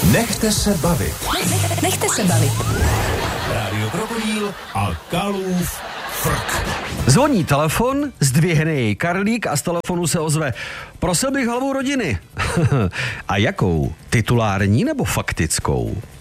Nechte se bavit. Nechte se bavit. Rádio Krokodýl a Kalův frk. Zvoní telefon, zdvihne jej Karlík a z telefonu se ozve: prosil bych hlavu rodiny. A jakou? Titulární nebo faktickou?